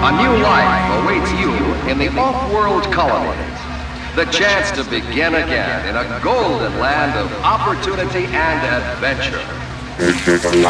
A new life awaits you in the off-world colonies. The chance to begin again in a golden land of opportunity and adventure.